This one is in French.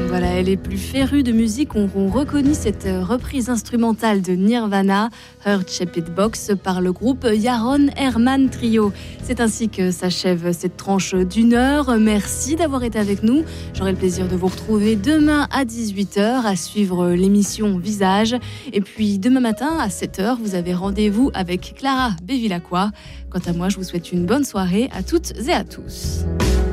Voilà, et les plus férus de musique auront reconnu cette reprise instrumentale de Nirvana, Heart Shaped Box, par le groupe Yaron Herman Trio. C'est ainsi que s'achève cette tranche d'une heure. Merci d'avoir été avec nous. J'aurai le plaisir de vous retrouver demain à 18h à suivre l'émission Visage. Et puis demain matin à 7h, vous avez rendez-vous avec Clara Bevilacqua. Quant à moi, je vous souhaite une bonne soirée à toutes et à tous.